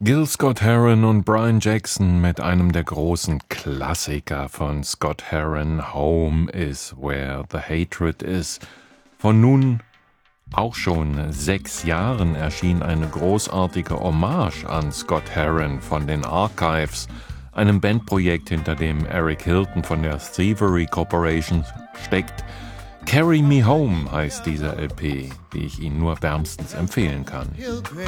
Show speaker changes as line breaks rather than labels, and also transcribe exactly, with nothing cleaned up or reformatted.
Gil Scott-Heron und Brian Jackson mit einem der großen Klassiker von Scott-Heron, Home is where the hatred is. Von nun auch schon sechs Jahren erschien eine großartige Hommage an Scott-Heron von den Archives, einem Bandprojekt, hinter dem Eric Hilton von der Thievery Corporation steckt. Carry Me Home heißt dieser L P, die ich Ihnen nur wärmstens empfehlen kann.